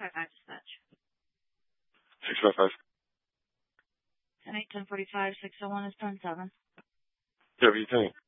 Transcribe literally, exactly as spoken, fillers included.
five five dispatch. six five five. ten eight, ten forty-five, six oh one is ten seven. Yeah, what do you think?